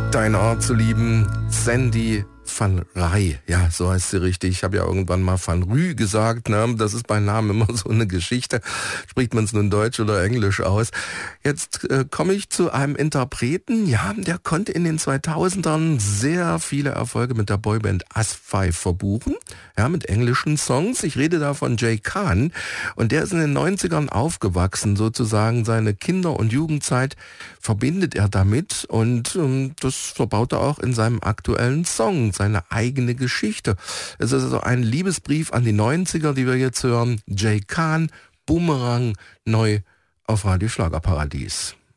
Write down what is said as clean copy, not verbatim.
Deine Art zu lieben, Sandy van Rij, ja, so heißt sie richtig. Ich habe ja irgendwann mal Van Rü gesagt, ne? Das ist bei Namen immer so eine Geschichte. Spricht man es nun Deutsch oder Englisch aus? Jetzt komme ich zu einem Interpreten, ja, der konnte in den 2000ern sehr viele Erfolge mit der Boyband As 5 verbuchen, ja, mit englischen Songs. Ich rede da von Jay Khan und der ist in den 90ern aufgewachsen, sozusagen seine Kinder- und Jugendzeit verbindet er damit und das verbaut er auch in seinem aktuellen Song, seine eigene Geschichte. Es ist also ein Liebesbrief an die 90er, die wir jetzt hören. Jay Khan, Boomerang, neu auf Radio Schlagerparadies.